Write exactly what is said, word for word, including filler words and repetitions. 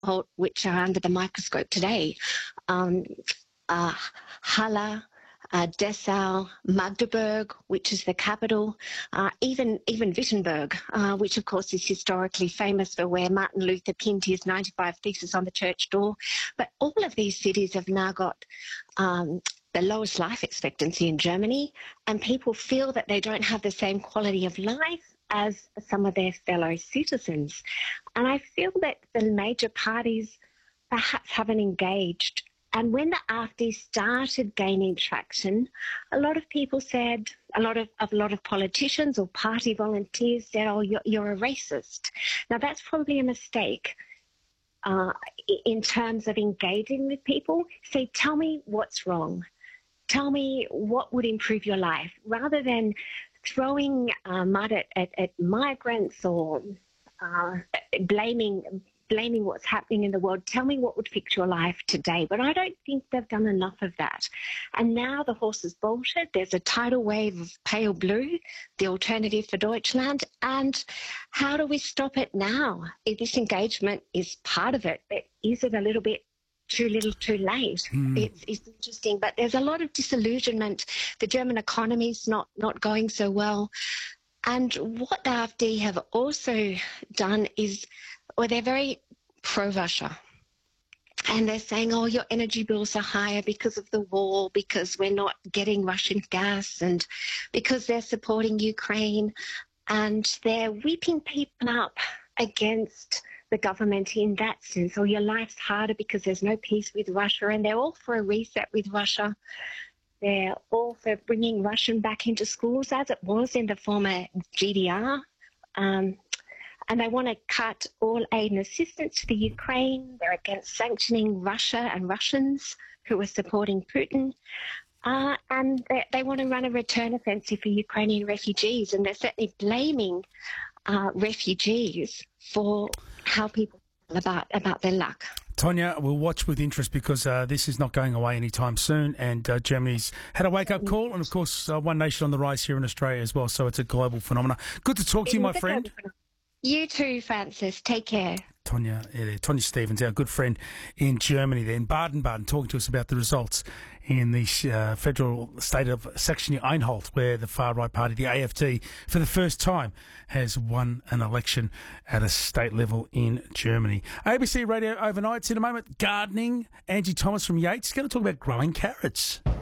which are under the microscope today. Um, uh, Halle, uh, Dessau, Magdeburg, which is the capital, uh, even even Wittenberg, uh, which of course is historically famous for where Martin Luther pinned his ninety-five Theses on the church door. But all of these cities have now got um, the lowest life expectancy in Germany, and people feel that they don't have the same quality of life as some of their fellow citizens. And I feel that the major parties perhaps haven't engaged. And when the AfD started gaining traction, a lot of people said, a lot of a lot of politicians or party volunteers said, oh, you're, you're a racist. Now, that's probably a mistake uh, in terms of engaging with people. Say, tell me what's wrong. Tell me what would improve your life, rather than throwing uh, mud at, at, at migrants or uh, blaming blaming what's happening in the world. Tell me what would fix your life today. But I don't think they've done enough of that. And now the horse has bolted. There's a tidal wave of pale blue, the alternative for Deutschland. And how do we stop it now? If this engagement is part of it, but is it a little bit too little too late? Mm. It's, it's interesting, but there's a lot of disillusionment. The German economy's not, not going so well. And what the AfD have also done is, well, they're very pro-Russia. And they're saying, oh, your energy bills are higher because of the war, because we're not getting Russian gas, and because they're supporting Ukraine. And they're whipping people up against the government in that sense. Or your life's harder because there's no peace with Russia. And they're all for a reset with Russia. They're all for bringing Russian back into schools, as it was in the former G D R. Um, and they want to cut all aid and assistance to the Ukraine. They're against sanctioning Russia and Russians who are supporting Putin. Uh, and they, they want to run a return offensive for Ukrainian refugees. And they're certainly blaming uh, refugees for how people feel about, about their luck. Tonya, we'll watch with interest because uh, this is not going away anytime soon, and uh, Germany's had a wake-up call, and of course, uh, One Nation on the rise here in Australia as well, so it's a global phenomenon. Good to talk to you, my friend. You too, Francis. Take care. Tonya, yeah, Tonya Stevens, our good friend in Germany there, in Baden-Baden, talking to us about the results in the uh, federal state of Saxony-Anhalt, where the far-right party, the A F D, for the first time has won an election at a state level in Germany. A B C Radio Overnight's in a moment. Gardening. Angie Thomas from Yates is going to talk about growing carrots.